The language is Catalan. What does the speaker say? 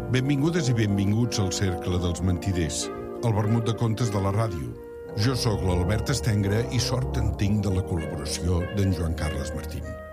Benvingudes i benvinguts al Cercle dels Mentiders, el vermut de contes de la ràdio. Jo sóc l'Albert Estengre i sort en tinc de la col·laboració d'en Joan Carles Martín.